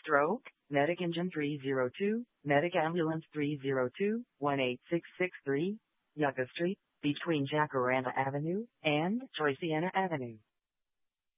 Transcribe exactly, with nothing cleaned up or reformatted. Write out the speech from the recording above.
Stroke, Medic Engine three zero two, Medic Ambulance three zero two, one eight six six three, Yucca Street, between Jacaranda Avenue and Troy Sienna Avenue.